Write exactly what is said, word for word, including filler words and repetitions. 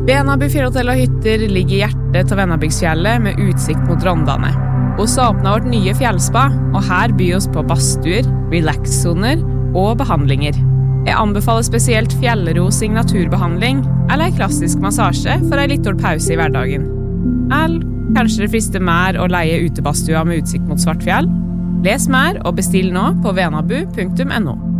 Venabu fjellhotell og hytter ligger i hjertet til Venabygdsfjellet med utsikt mot Rondane. Oss har åpnet vårt nye fjellspa, og her byr oss på badstuer, relax-zoner og behandlinger. Jeg anbefaler spesielt fjellro signaturbehandling eller en klassisk massasje for en litt dårlig pause i hverdagen. Eller kanskje det frister mer å leie utebastua med utsikt mot Svartfjell? Les mer og bestill nå på venabu punktum no.